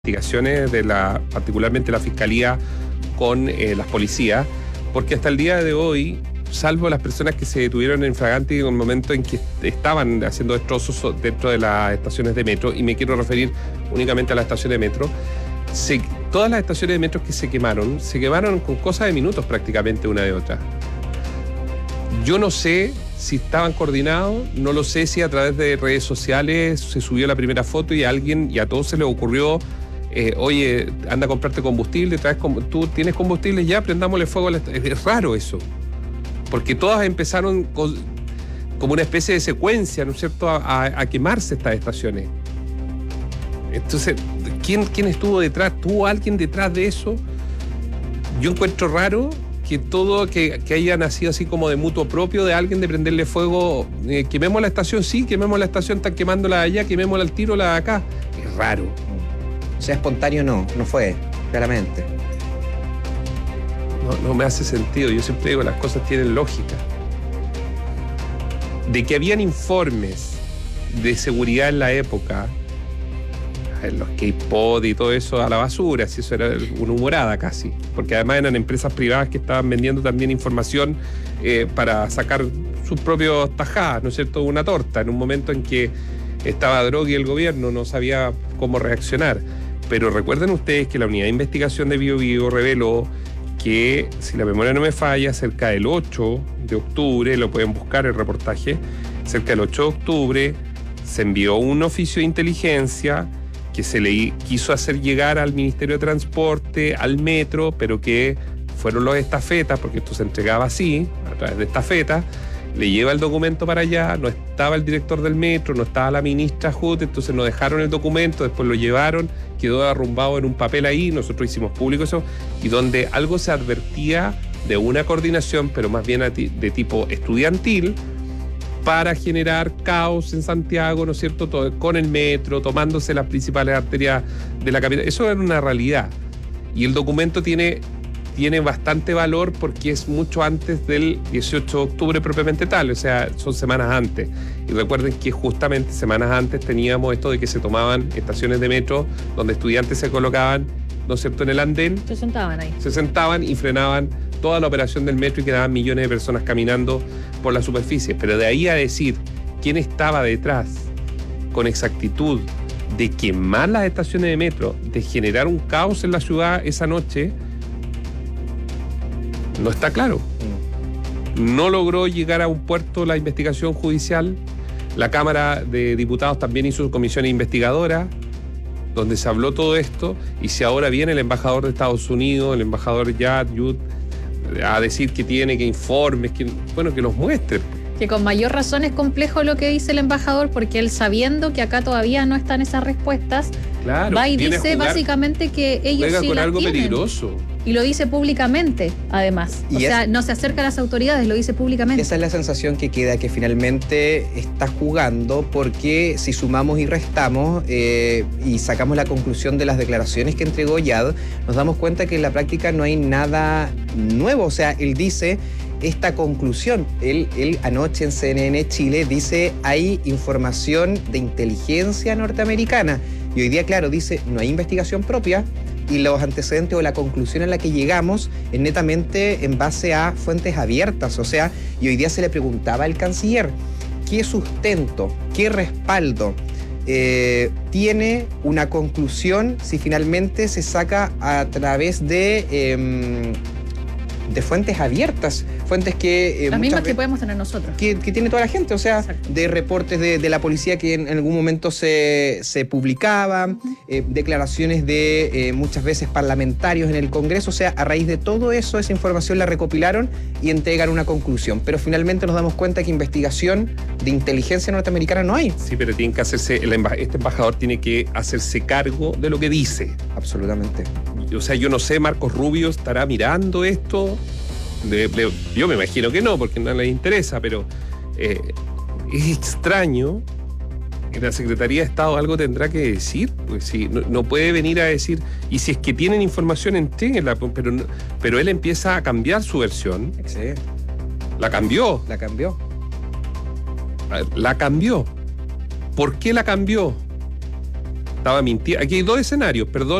investigaciones particularmente la Fiscalía con las policías, porque hasta el día de hoy, salvo las personas que se detuvieron en flagrante en el momento en que estaban haciendo destrozos dentro de las estaciones de metro, y me quiero referir únicamente a las estaciones de metro, todas las estaciones de metro que se quemaron con cosas de minutos prácticamente una de otra. Yo no sé si estaban coordinados, no lo sé si a través de redes sociales se subió la primera foto y a todos se les ocurrió, oye, anda a comprarte combustible, tú tienes combustible, ya prendámosle fuego a la estación. Es raro eso, porque todas empezaron como una especie de secuencia, ¿no es cierto?, a quemarse estas estaciones. Entonces, ¿quién estuvo detrás? ¿Tuvo alguien detrás de eso? Yo encuentro raro que haya nacido así como de mutuo propio de alguien de prenderle fuego, quememos la estación, sí, quememos la estación, están quemándola de allá, quemémosla al tiro, la de acá. Es raro. O sea, espontáneo no fue, claramente. No me hace sentido. Yo siempre digo, las cosas tienen lógica. De que habían informes de seguridad en la época, los K-Pod y todo eso a la basura, si eso era una humorada casi, porque además eran empresas privadas que estaban vendiendo también información para sacar sus propios tajadas, ¿no es cierto?, una torta, en un momento en que estaba droga y el gobierno no sabía cómo reaccionar. Pero recuerden ustedes que la unidad de investigación de Bío Bío reveló que, si la memoria no me falla, cerca del 8 de octubre, lo pueden buscar el reportaje, cerca del 8 de octubre se envió un oficio de inteligencia que se le quiso hacer llegar al Ministerio de Transporte, al metro, pero que fueron los estafetas, porque esto se entregaba así, a través de estafetas. Le lleva el documento para allá, no estaba el director del metro, no estaba la ministra Hut, entonces nos dejaron el documento, después lo llevaron, quedó arrumbado en un papel ahí, nosotros hicimos público eso, y donde algo se advertía de una coordinación, pero más bien de tipo estudiantil, para generar caos en Santiago, ¿no es cierto?, con el metro, tomándose las principales arterias de la capital. Eso era una realidad. Y el documento tiene bastante valor porque es mucho antes del 18 de octubre propiamente tal, o sea, son semanas antes. Y recuerden que justamente semanas antes teníamos esto de que se tomaban estaciones de metro donde estudiantes se colocaban, ¿no es cierto?, en el andén. Se sentaban ahí. Se sentaban y frenaban toda la operación del metro y quedaban millones de personas caminando por la superficie. Pero de ahí a decir quién estaba detrás con exactitud de quemar las estaciones de metro, de generar un caos en la ciudad esa noche, no está claro. No logró llegar a un puerto la investigación judicial. La Cámara de Diputados también hizo su comisión investigadora, donde se habló todo esto, y si ahora viene el embajador de Estados Unidos, el embajador Yud, a decir que tiene, que informes, que los muestre. Que con mayor razón es complejo lo que dice el embajador, porque él, sabiendo que acá todavía no están esas respuestas, claro, va y dice básicamente que ellos juega sí con las algo tienen. Peligroso. Y lo dice públicamente, además. O sea, no se acerca a las autoridades, lo dice públicamente. Esa es la sensación que queda, que finalmente está jugando, porque si sumamos y restamos y sacamos la conclusión de las declaraciones que entregó Yad, nos damos cuenta que en la práctica no hay nada nuevo. O sea, él dice esta conclusión. Él anoche en CNN Chile dice: hay información de inteligencia norteamericana. Y hoy día, claro, dice: no hay investigación propia, y los antecedentes o la conclusión a la que llegamos es netamente en base a fuentes abiertas. O sea, y hoy día se le preguntaba al canciller: ¿qué sustento, qué respaldo tiene una conclusión si finalmente se saca a través de fuentes abiertas, fuentes que... las mismas que podemos tener nosotros. Que tiene toda la gente, o sea, exacto, de reportes de la policía que en algún momento se publicaban, declaraciones de muchas veces parlamentarios en el Congreso. O sea, a raíz de todo eso, esa información la recopilaron y entregan una conclusión. Pero finalmente nos damos cuenta que investigación de inteligencia norteamericana no hay. Sí, pero tienen que hacerse, este embajador tiene que hacerse cargo de lo que dice. Absolutamente. O sea, yo no sé, Marcos Rubio estará mirando esto. Yo me imagino que no, porque no les interesa, pero es extraño. La Secretaría de Estado algo tendrá que decir, pues si no puede venir a decir, y si es que tienen información, entréguenla, pero él empieza a cambiar su versión. Sí. La cambió. La cambió. ¿Por qué la cambió? estaba mintiendo. Aquí hay dos escenarios, perdón.